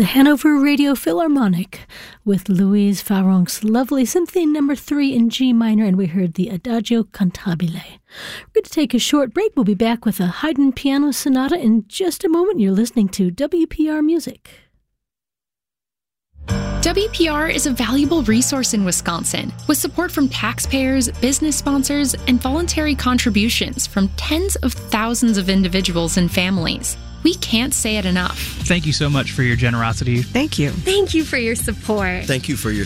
the Hanover Radio Philharmonic with Louise Farrenc's lovely Symphony No. 3 in G minor, and we heard the Adagio Cantabile. We're going to take a short break. We'll be back with a Haydn Piano Sonata in just a moment. You're listening to WPR Music. WPR is a valuable resource in Wisconsin, with support from taxpayers, business sponsors, and voluntary contributions from tens of thousands of individuals and families. We can't say it enough. Thank you so much for your generosity. Thank you. Thank you for your support. Thank you for your